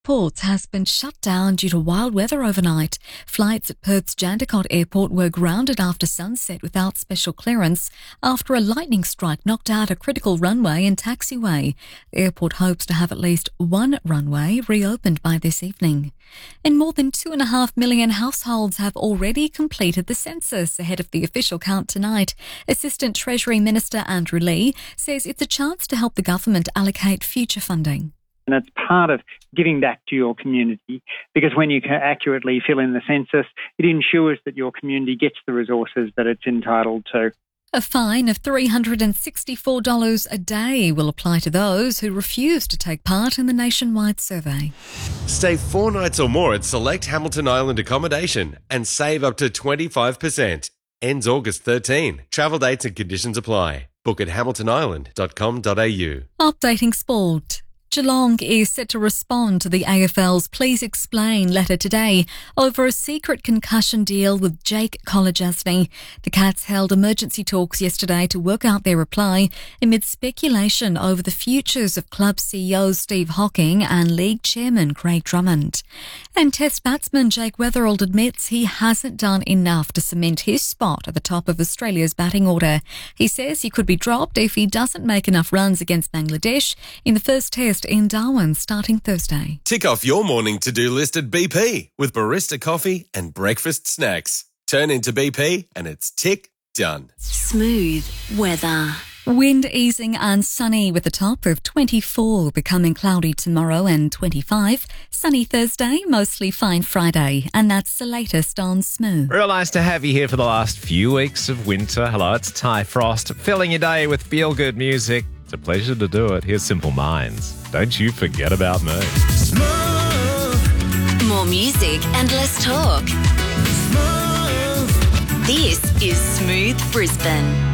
Ports has been shut down due to wild weather overnight. Flights at Perth's Jandakot Airport were grounded after sunset without special clearance after a lightning strike knocked out a critical runway and taxiway. The airport hopes to have at least one runway reopened by this evening. And more than 2.5 million households have already completed the census ahead of the official count tonight. Assistant Treasury Minister Andrew Leigh says it's a chance to help the government allocate future funding. And it's part of giving back to your community, because when you can accurately fill in the census, it ensures that your community gets the resources that it's entitled to. A fine of $364 a day will apply to those who refuse to take part in the nationwide survey. Stay 4 nights or more at select Hamilton Island accommodation and save up to 25%. Ends August 13. Travel dates and conditions apply. Book at hamiltonisland.com.au. Updating sport. Geelong is set to respond to the AFL's Please Explain letter today over a secret concussion deal with Jake Kolodjasny. The Cats held emergency talks yesterday to work out their reply amid speculation over the futures of club CEO Steve Hocking and league chairman Craig Drummond. And Test batsman Jake Weatherald admits he hasn't done enough to cement his spot at the top of Australia's batting order. He says he could be dropped if he doesn't make enough runs against Bangladesh in the first Test in Darwin starting Thursday. Tick off your morning to-do list at BP with barista coffee and breakfast snacks. Turn into BP and it's tick done. Smooth weather. Wind easing and sunny with a top of 24, becoming cloudy tomorrow and 25. Sunny Thursday, mostly fine Friday. And that's the latest on Smooth. Real nice to have you here for the last few weeks of winter. Hello, it's Ty Frost, filling your day with feel-good music. It's a pleasure to do it. Here's Simple Minds. Don't you forget about me. Smooth. More music and less talk. Smooth. This is Smooth Brisbane.